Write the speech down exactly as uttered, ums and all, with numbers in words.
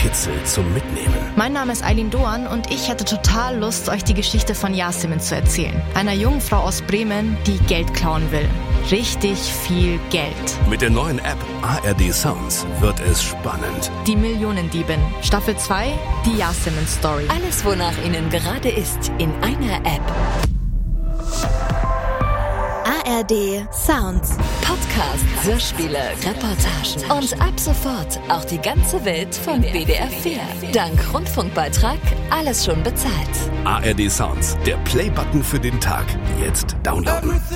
Kitzel zum Mitnehmen. Mein Name ist Eileen Doan und ich hätte total Lust, euch die Geschichte von Yasemin zu erzählen. Einer jungen Frau aus Bremen, die Geld klauen will. Richtig viel Geld. Mit der neuen App A R D Sounds wird es spannend. Die Millionendiebin. Staffel zwei, die Yasemin Story. Alles, wonach Ihnen gerade ist, in einer App. A R D Sounds. Podcast, Hörspiele, Reportagen und ab sofort auch die ganze Welt von B D R vier. Dank Rundfunkbeitrag alles schon bezahlt. A R D Sounds, der Playbutton für den Tag. Jetzt downloaden.